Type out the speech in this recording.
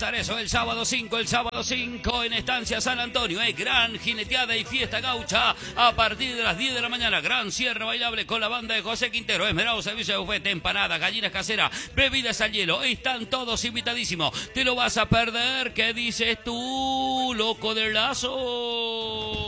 estar eso el sábado 5 en Estancia San Antonio. Gran jineteada y fiesta gaucha a partir de las 10 de la mañana. Gran cierre bailable con la banda de José Quintero. Esmerado servicio de bufete, empanadas, gallinas caseras, bebidas al hielo. Están todos invitadísimos. Te lo vas a perder. ¿Qué dices tú, loco del lazo?